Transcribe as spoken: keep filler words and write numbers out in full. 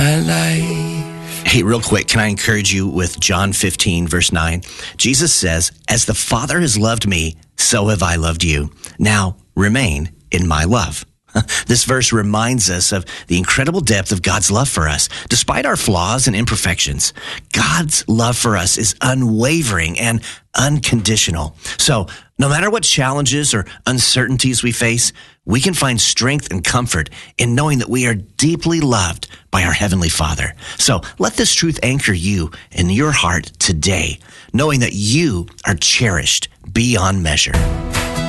my life. Hey, real quick, can I encourage you with John fifteen, verse nine? Jesus says, as the Father has loved me, so have I loved you. Now remain in my love. This verse reminds us of the incredible depth of God's love for us. Despite our flaws and imperfections, God's love for us is unwavering and unconditional. So no matter what challenges or uncertainties we face, we can find strength and comfort in knowing that we are deeply loved by our Heavenly Father. So let this truth anchor you in your heart today, knowing that you are cherished beyond measure.